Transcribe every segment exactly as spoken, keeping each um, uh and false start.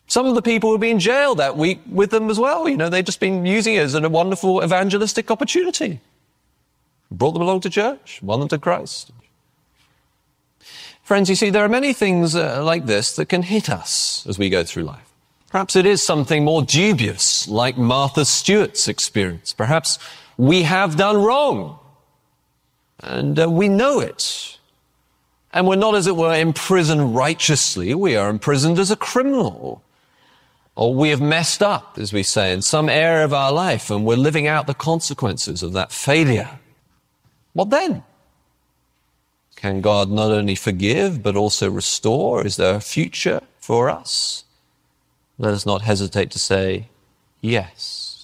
Some of the people who've been in jail that week with them as well, you know, they've just been using it as a wonderful evangelistic opportunity. Brought them along to church, won them to Christ. Friends, you see, there are many things uh, like this that can hit us as we go through life. Perhaps it is something more dubious, like Martha Stewart's experience. Perhaps we have done wrong, and uh, we know it. And we're not, as it were, imprisoned righteously. We are imprisoned as a criminal. Or we have messed up, as we say, in some area of our life, and we're living out the consequences of that failure. What then? Can God not only forgive, but also restore? Is there a future for us? Let us not hesitate to say yes.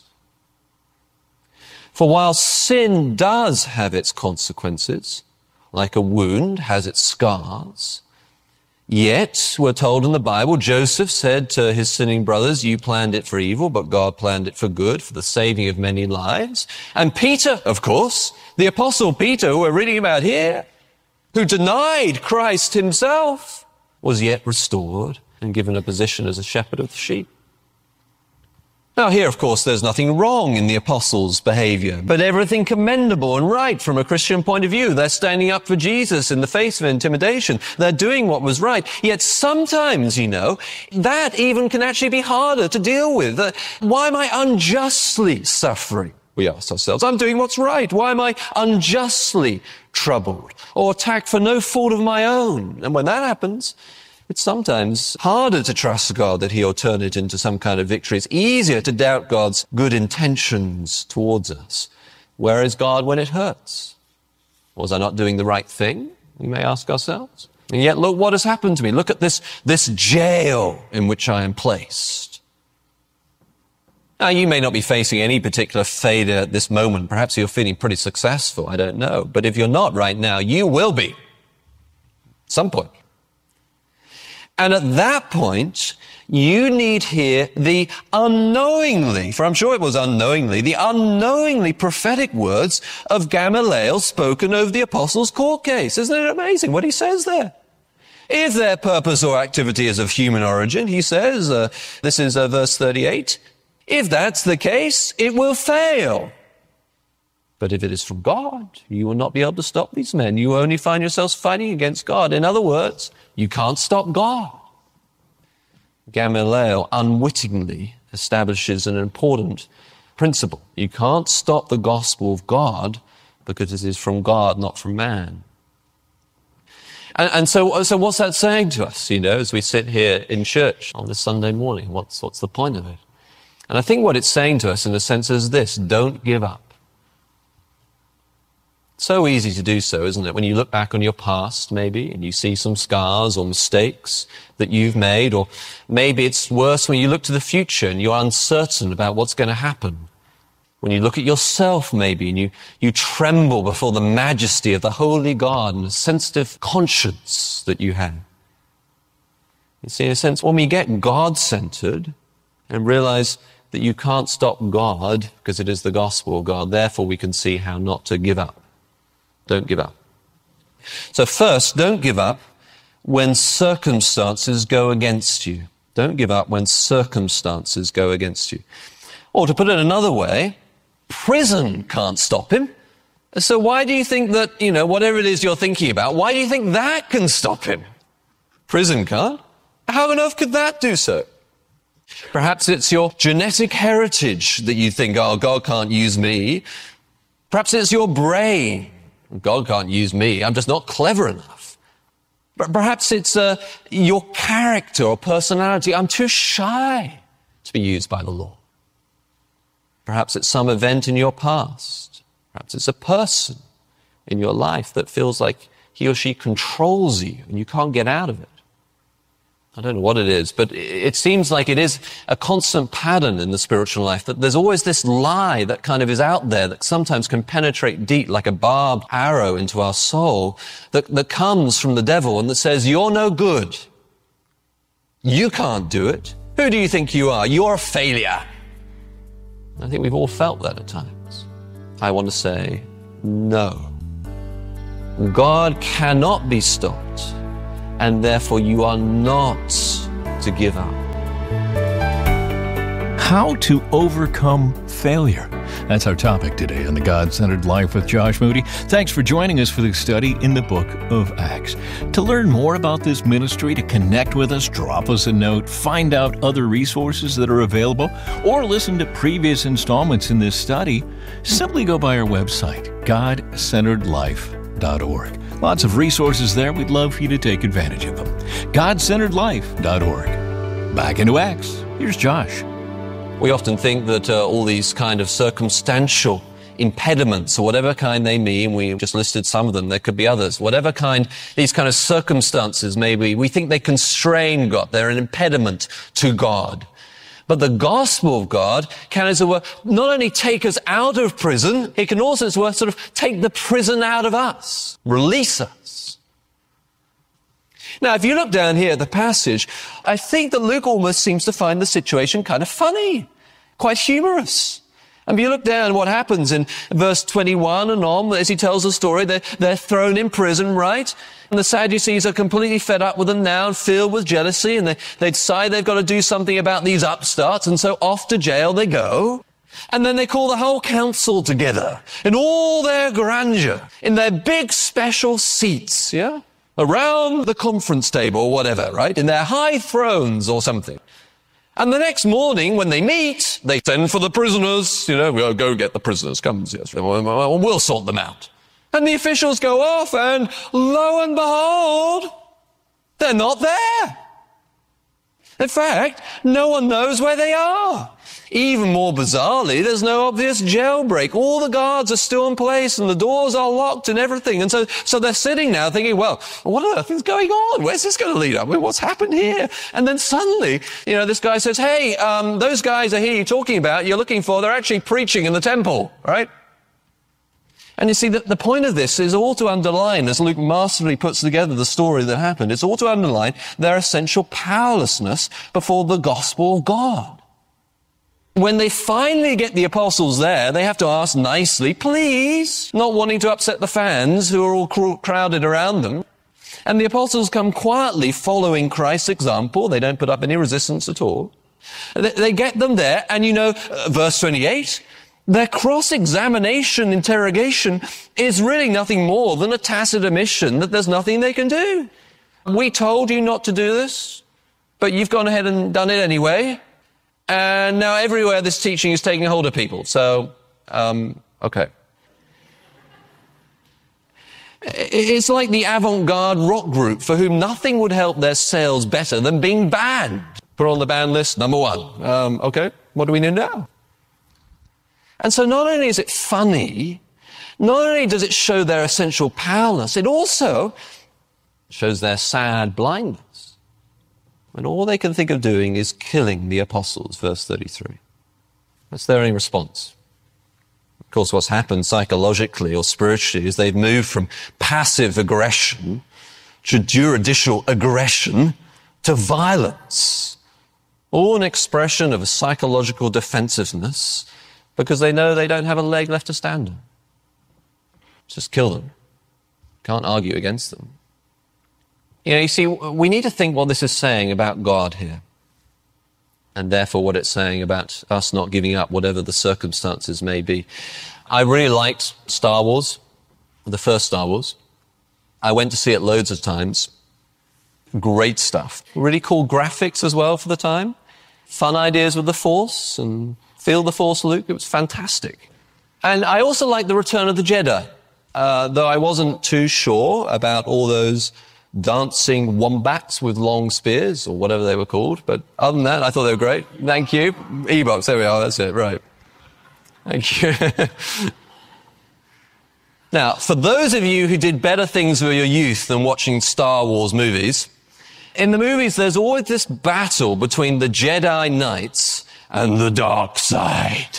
For while sin does have its consequences, like a wound has its scars, yet, we're told in the Bible, Joseph said to his sinning brothers, you planned it for evil, but God planned it for good, for the saving of many lives. And Peter, of course, the Apostle Peter, who we're reading about here, who denied Christ himself, was yet restored and given a position as a shepherd of the sheep. Now here, of course, there's nothing wrong in the apostles' behavior, but everything commendable and right from a Christian point of view. They're standing up for Jesus in the face of intimidation. They're doing what was right. Yet sometimes, you know, that even can actually be harder to deal with. Uh, why am I unjustly suffering? We ask ourselves. I'm doing what's right. Why am I unjustly troubled or attacked for no fault of my own? And when that happens, it's sometimes harder to trust God that he'll turn it into some kind of victory. It's easier to doubt God's good intentions towards us. Where is God when it hurts? Was I not doing the right thing? We may ask ourselves. And yet, look what has happened to me. Look at this, this jail in which I am placed. Now, you may not be facing any particular failure at this moment. Perhaps you're feeling pretty successful. I don't know. But if you're not right now, you will be. At some point. And at that point, you need here the unknowingly, for I'm sure it was unknowingly, the unknowingly prophetic words of Gamaliel spoken over the apostles' court case. Isn't it amazing what he says there? If their purpose or activity is of human origin, he says, uh, this is uh, verse thirty-eight, if that's the case, it will fail. But if it is from God, you will not be able to stop these men. You only find yourselves fighting against God. In other words, you can't stop God. Gamaliel unwittingly establishes an important principle. You can't stop the gospel of God because it is from God, not from man. And, and so, so what's that saying to us, you know, as we sit here in church on this Sunday morning? What's, what's the point of it? And I think what it's saying to us in a sense is this: don't give up. So easy to do so, isn't it? When you look back on your past, maybe, and you see some scars or mistakes that you've made, or maybe it's worse when you look to the future and you're uncertain about what's going to happen. When you look at yourself, maybe, and you, you tremble before the majesty of the holy God and a sensitive conscience that you have. You see, in a sense, when we get God-centered and realize that you can't stop God because it is the gospel of God, therefore we can see how not to give up. Don't give up. So first, don't give up when circumstances go against you. Don't give up when circumstances go against you. Or to put it another way, prison can't stop him. So why do you think that, you know, whatever it is you're thinking about, why do you think that can stop him? Prison can't. How on earth could that do so? Perhaps it's your genetic heritage that you think, oh, God can't use me. Perhaps it's your brain. God can't use me. I'm just not clever enough. But perhaps it's uh, your character or personality. I'm too shy to be used by the Lord. Perhaps it's some event in your past. Perhaps it's a person in your life that feels like he or she controls you and you can't get out of it. I don't know what it is, but it seems like it is a constant pattern in the spiritual life, that there's always this lie that kind of is out there that sometimes can penetrate deep like a barbed arrow into our soul, that, that comes from the devil and that says, you're no good. You can't do it. Who do you think you are? You're a failure. I think we've all felt that at times. I want to say, no. God cannot be stopped. And therefore you are not to give up. How to overcome failure. That's our topic today on the God-Centered Life with Josh Moody. Thanks for joining us for this study in the book of Acts. To learn more about this ministry, to connect with us, drop us a note, find out other resources that are available, or listen to previous installments in this study, simply go by our website, god centered life dot org. Lots of resources there. We'd love for you to take advantage of them. god centered life dot org. Back into Acts. Here's Josh. We often think that uh, all these kind of circumstantial impediments, or whatever kind they mean, we just listed some of them, there could be others, whatever kind, these kind of circumstances maybe, we think they constrain God, they're an impediment to God. But the gospel of God can, as it were, not only take us out of prison, it can also, as it were, sort of take the prison out of us, release us. Now, if you look down here at the passage, I think that Luke almost seems to find the situation kind of funny, quite humorous. And if you look down what happens in verse twenty-one and on, as he tells the story, they're, they're thrown in prison, right? And the Sadducees are completely fed up with them now and filled with jealousy, and they, they decide they've got to do something about these upstarts, and so off to jail they go. And then they call the whole council together in all their grandeur, in their big special seats, yeah? Around the conference table or whatever, right? In their high thrones or something. And the next morning when they meet, they send for the prisoners, you know, we'll go get the prisoners, come, yes, we'll sort them out. And the officials go off and lo and behold, they're not there. In fact, no one knows where they are. Even more bizarrely, there's no obvious jailbreak. All the guards are still in place and the doors are locked and everything. And so, so they're sitting now thinking, well, what on earth is going on? Where's this going to lead up? What's happened here? And then suddenly, you know, this guy says, hey, um, those guys I hear you talking about, you're looking for, they're actually preaching in the temple, right? And you see, the, the point of this is all to underline, as Luke masterfully puts together the story that happened, it's all to underline their essential powerlessness before the gospel of God. When they finally get the apostles there, they have to ask nicely, please, not wanting to upset the fans who are all cr- crowded around them. And the apostles come quietly following Christ's example. They don't put up any resistance at all. They, they get them there, and you know, uh, verse twenty-eight, their cross-examination interrogation is really nothing more than a tacit admission that there's nothing they can do. We told you not to do this, but you've gone ahead and done it anyway. And now everywhere this teaching is taking hold of people. So, um, okay. It's like the avant-garde rock group for whom nothing would help their sales better than being banned. Put on the ban list, number one. Um, okay, what do we need now? And so not only is it funny, not only does it show their essential powerlessness, it also shows their sad blindness. And all they can think of doing is killing the apostles, verse thirty-three. That's their only response. Of course, what's happened psychologically or spiritually is they've moved from passive aggression to judicial aggression to violence. All an expression of a psychological defensiveness because they know they don't have a leg left to stand on. Just kill them. Can't argue against them. You know, you see, we need to think what this is saying about God here. And therefore what it's saying about us not giving up, whatever the circumstances may be. I really liked Star Wars, the first Star Wars. I went to see it loads of times. Great stuff. Really cool graphics as well for the time. Fun ideas with the Force and feel the Force, Luke. It was fantastic. And I also liked The Return of the Jedi, uh, though I wasn't too sure about all those dancing wombats with long spears, or whatever they were called. But other than that, I thought they were great. Thank you. Ewoks, there we are, that's it, right. Thank you. Now, for those of you who did better things with your youth than watching Star Wars movies, in the movies there's always this battle between the Jedi Knights and the dark side.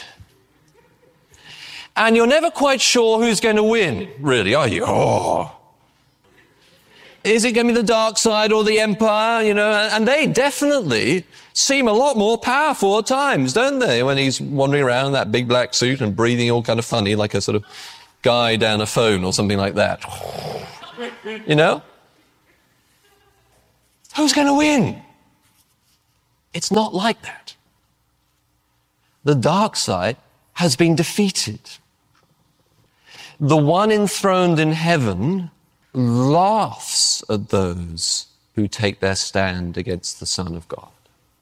And you're never quite sure who's going to win, really, are you? Oh. Is it going to be the dark side or the Empire? You know, and they definitely seem a lot more powerful at times, don't they? When he's wandering around in that big black suit and breathing all kind of funny, like a sort of guy down a phone or something like that. You know? Who's going to win? It's not like that. The dark side has been defeated. The one enthroned in heaven laughs at those who take their stand against the Son of God.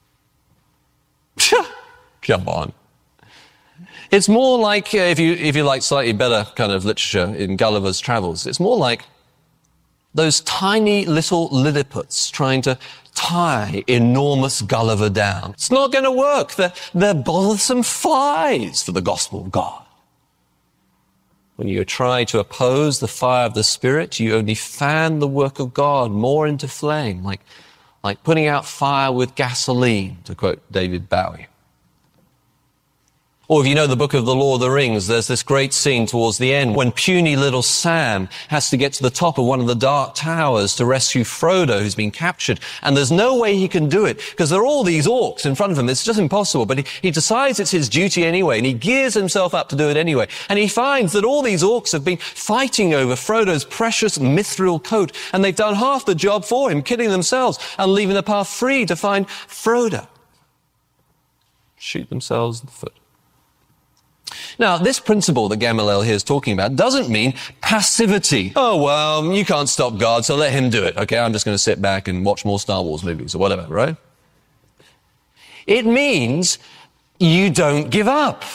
Come on. It's more like, uh, if you if you like slightly better kind of literature in Gulliver's Travels, it's more like those tiny little Lilliputians trying to tie enormous Gulliver down. It's not going to work. They're, they're bothersome flies for the gospel of God. When you try to oppose the fire of the Spirit, you only fan the work of God more into flame, like, like putting out fire with gasoline, to quote David Bowie. Or if you know the book of the Lord of the Rings, there's this great scene towards the end when puny little Sam has to get to the top of one of the dark towers to rescue Frodo, who's been captured. And there's no way he can do it because there are all these orcs in front of him. It's just impossible. But he, he decides it's his duty anyway, and he gears himself up to do it anyway. And he finds that all these orcs have been fighting over Frodo's precious mithril coat, and they've done half the job for him, killing themselves and leaving the path free to find Frodo. Shoot themselves in the foot. Now, this principle that Gamaliel here is talking about doesn't mean passivity. Oh, well, you can't stop God, so let him do it. Okay, I'm just going to sit back and watch more Star Wars movies or whatever, right? It means you don't give up.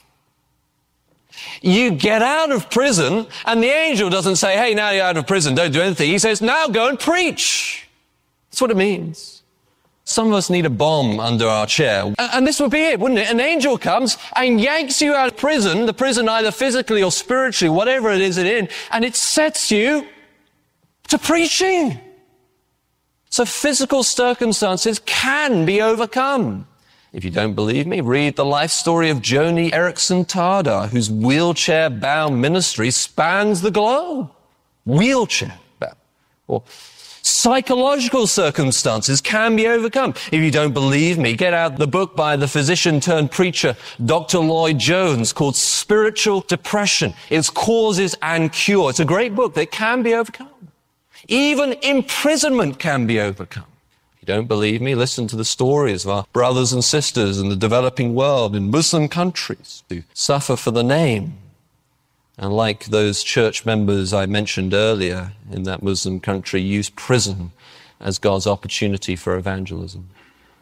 You get out of prison, and the angel doesn't say, hey, now you're out of prison, don't do anything. He says, now go and preach. That's what it means. Some of us need a bomb under our chair. And this would be it, wouldn't it? An angel comes and yanks you out of prison, the prison either physically or spiritually, whatever it is it's in, and it sets you to preaching. So physical circumstances can be overcome. If you don't believe me, read the life story of Joni Eareckson Tada, whose wheelchair-bound ministry spans the globe. Wheelchair-bound. Or psychological circumstances can be overcome. If you don't believe me, get out the book by the physician-turned-preacher Doctor Lloyd Jones called Spiritual Depression, Its Causes and Cure. It's a great book that can be overcome. Even imprisonment can be overcome. If you don't believe me, listen to the stories of our brothers and sisters in the developing world, in Muslim countries, who suffer for the name. And like those church members I mentioned earlier in that Muslim country, use prison as God's opportunity for evangelism.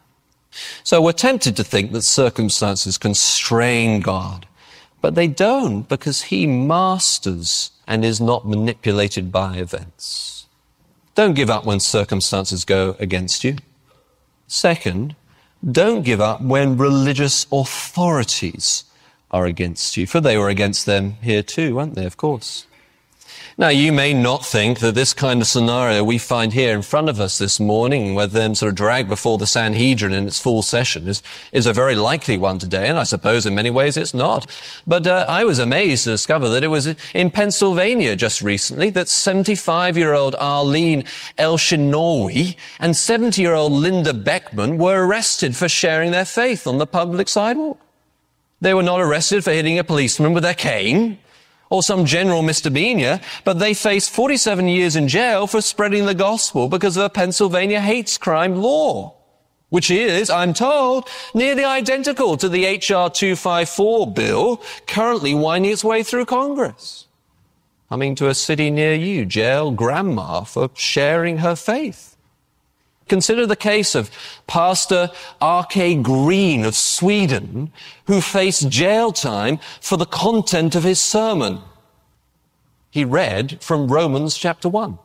So we're tempted to think that circumstances constrain God, but they don't, because he masters and is not manipulated by events. Don't give up when circumstances go against you. Second, don't give up when religious authorities are against you, for they were against them here too, weren't they, of course. Now, you may not think that this kind of scenario we find here in front of us this morning, where them sort of dragged before the Sanhedrin in its full session, is, is a very likely one today, and I suppose in many ways it's not. But uh, I was amazed to discover that it was in Pennsylvania just recently that seventy-five-year-old Arlene Elshinawi and seventy-year-old Linda Beckman were arrested for sharing their faith on the public sidewalk. They were not arrested for hitting a policeman with their cane or some general misdemeanor, but they faced forty-seven years in jail for spreading the gospel because of a Pennsylvania hate crime law, which is, I'm told, nearly identical to the H R two fifty-four bill currently winding its way through Congress. Coming to a city near you, jail grandma for sharing her faith. Consider the case of Pastor R K Green of Sweden, who faced jail time for the content of his sermon. He read from Romans chapter one.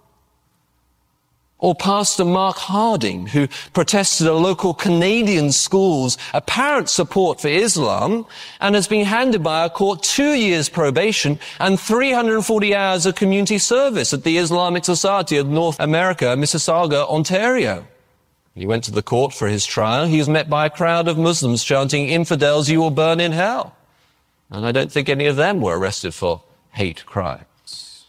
Or Pastor Mark Harding, who protested at local Canadian school's apparent support for Islam and has been handed by a court two years probation and three hundred forty hours of community service at the Islamic Society of North America, Mississauga, Ontario. He went to the court for his trial. He was met by a crowd of Muslims chanting, "Infidels, you will burn in hell." And I don't think any of them were arrested for hate crimes.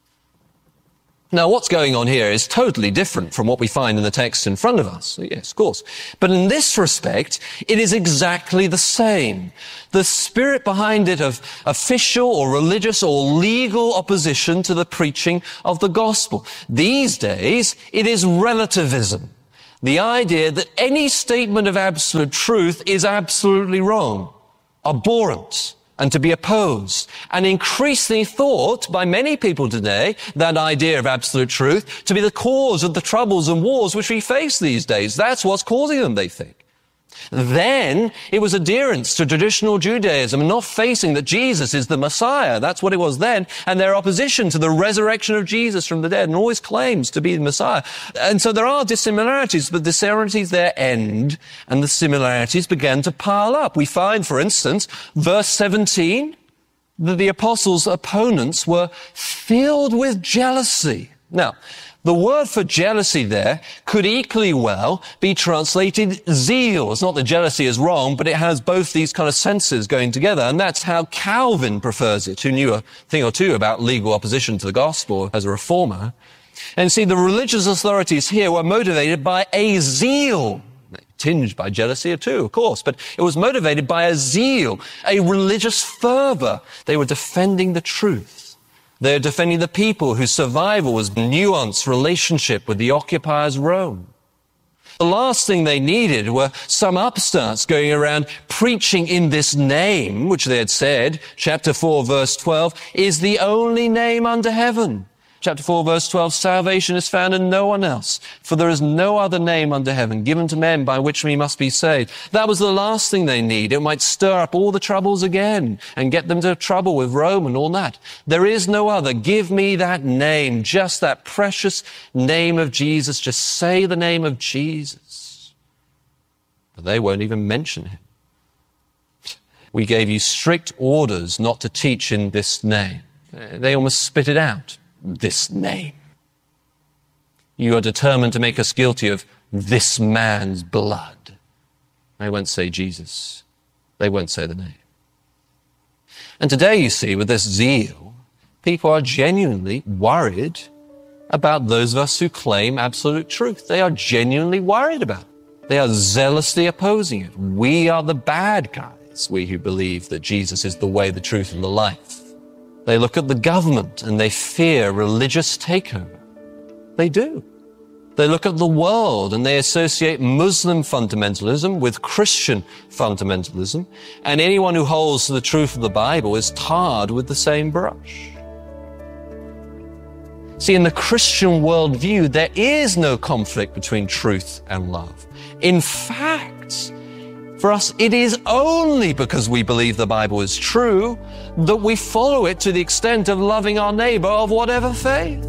Now, what's going on here is totally different from what we find in the text in front of us. Yes, of course. But in this respect, it is exactly the same. The spirit behind it of official or religious or legal opposition to the preaching of the gospel. These days, it is relativism. The idea that any statement of absolute truth is absolutely wrong. abhorrent and to be opposed. And increasingly thought by many people today, that idea of absolute truth, to be the cause of the troubles and wars which we face these days. That's what's causing them, they think. Then it was adherence to traditional Judaism and not facing that Jesus is the Messiah. That's what it was then. And their opposition to the resurrection of Jesus from the dead and always claims to be the Messiah. And so there are dissimilarities, but the dissimilarities there end and the similarities began to pile up. We find, for instance, verse seventeen, that the apostles' opponents were filled with jealousy. Now, the word for jealousy there could equally well be translated zeal. It's not that jealousy is wrong, but it has both these kind of senses going together. And that's how Calvin prefers it, who knew a thing or two about legal opposition to the gospel as a reformer. And see, the religious authorities here were motivated by a zeal, tinged by jealousy too, of course, but it was motivated by a zeal, a religious fervor. They were defending the truth. They're defending the people whose survival was nuanced relationship with the occupiers Rome. The last thing they needed were some upstarts going around preaching in this name, which they had said, chapter four, verse twelve, is the only name under heaven. Chapter four, verse twelve, salvation is found in no one else, for there is no other name under heaven given to men by which we must be saved. That was the last thing they need. It might stir up all the troubles again and get them to trouble with Rome and all that. There is no other. Give me that name, just that precious name of Jesus. Just say the name of Jesus. But they won't even mention him. We gave you strict orders not to teach in this name. They almost spit it out. This name. You are determined to make us guilty of this man's blood. They won't say Jesus. They won't say the name. And today, you see, with this zeal, people are genuinely worried about those of us who claim absolute truth. They are genuinely worried about it. They are zealously opposing it. We are the bad guys, we who believe that Jesus is the way, the truth, and the life. They look at the government and they fear religious takeover. They do. They look at the world and they associate Muslim fundamentalism with Christian fundamentalism, and anyone who holds to the truth of the Bible is tarred with the same brush. See, in the Christian worldview, there is no conflict between truth and love. In fact, for us, it is only because we believe the Bible is true that we follow it to the extent of loving our neighbor of whatever faith.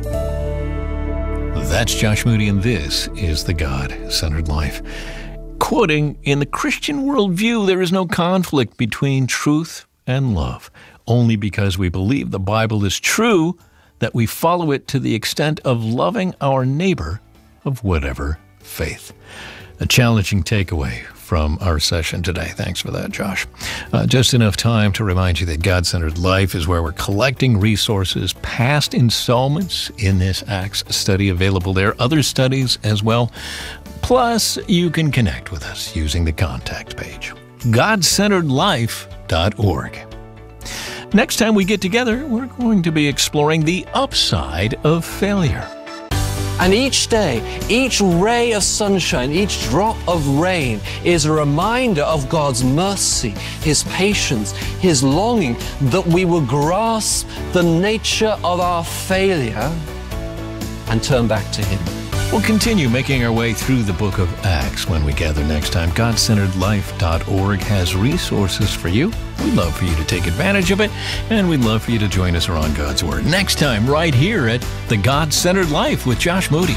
That's Josh Moody, and this is The God-Centered Life. Quoting, in the Christian worldview, there is no conflict between truth and love. Only because we believe the Bible is true that we follow it to the extent of loving our neighbor of whatever faith. A challenging takeaway from our session today. Thanks for that, Josh. Uh, just enough time to remind you that God-Centered Life is where we're collecting resources, past installments in this Acts study available there, other studies as well. Plus, you can connect with us using the contact page, god centered life dot org. Next time we get together, we're going to be exploring the upside of failure. And each day, each ray of sunshine, each drop of rain is a reminder of God's mercy, His patience, His longing that we will grasp the nature of our failure and turn back to Him. We'll continue making our way through the book of Acts when we gather next time. god centered life dot org has resources for you. We'd love for you to take advantage of it, and we'd love for you to join us around God's Word next time right here at The God-Centered Life with Josh Moody.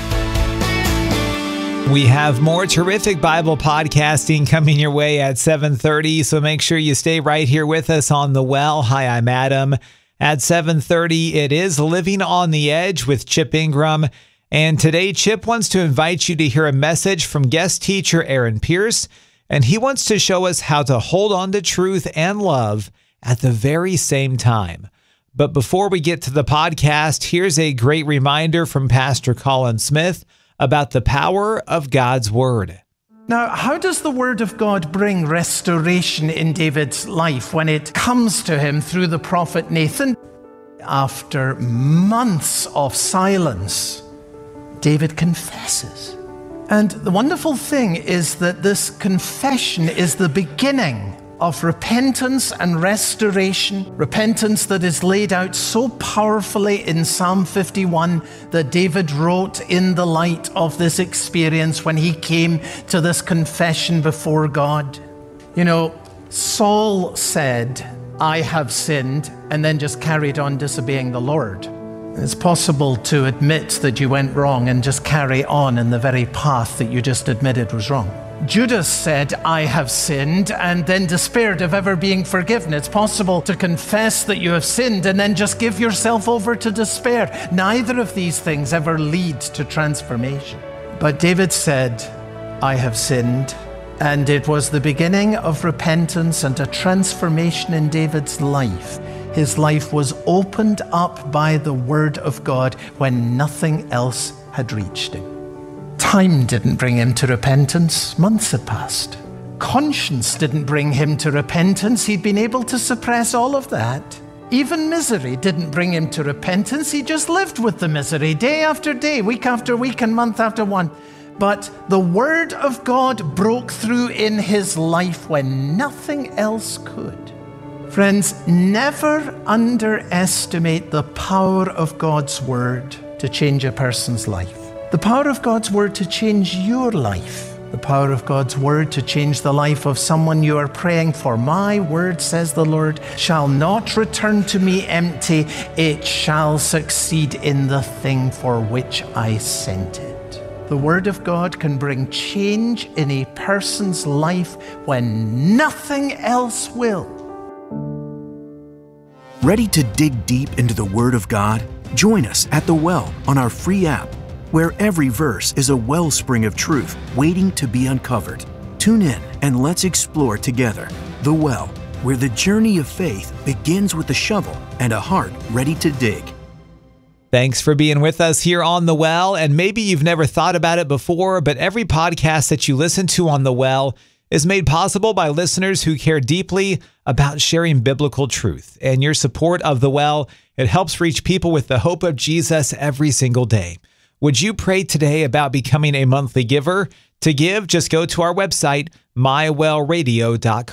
We have more terrific Bible podcasting coming your way at seven thirty, so make sure you stay right here with us on The Well. Hi, I'm Adam. At seven thirty, it is Living on the Edge with Chip Ingram. And today, Chip wants to invite you to hear a message from guest teacher Aaron Pierce, and he wants to show us how to hold on to truth and love at the very same time. But before we get to the podcast, here's a great reminder from Pastor Colin Smith about the power of God's Word. Now, how does the Word of God bring restoration in David's life when it comes to him through the prophet Nathan? After months of silence, David confesses. And the wonderful thing is that this confession is the beginning of repentance and restoration, repentance that is laid out so powerfully in Psalm fifty-one that David wrote in the light of this experience when he came to this confession before God. You know, Saul said, "I have sinned," and then just carried on disobeying the Lord. It's possible to admit that you went wrong and just carry on in the very path that you just admitted was wrong. Judas said, "I have sinned," and then despaired of ever being forgiven. It's possible to confess that you have sinned and then just give yourself over to despair. Neither of these things ever lead to transformation. But David said, "I have sinned," and it was the beginning of repentance and a transformation in David's life. His life was opened up by the word of God when nothing else had reached him. Time didn't bring him to repentance. Months had passed. Conscience didn't bring him to repentance. He'd been able to suppress all of that. Even misery didn't bring him to repentance. He just lived with the misery day after day, week after week, and month after one. But the word of God broke through in his life when nothing else could. Friends, never underestimate the power of God's word to change a person's life. The power of God's word to change your life. The power of God's word to change the life of someone you are praying for. My word, says the Lord, shall not return to me empty. It shall succeed in the thing for which I sent it. The word of God can bring change in a person's life when nothing else will. Ready to dig deep into the Word of God? Join us at The Well on our free app, where every verse is a wellspring of truth waiting to be uncovered. Tune in and let's explore together The Well, where the journey of faith begins with a shovel and a heart ready to dig. Thanks for being with us here on The Well, and maybe you've never thought about it before, but every podcast that you listen to on The Well is made possible by listeners who care deeply about sharing biblical truth. And your support of The Well, it helps reach people with the hope of Jesus every single day. Would you pray today about becoming a monthly giver? To give, just go to our website, my well radio dot com.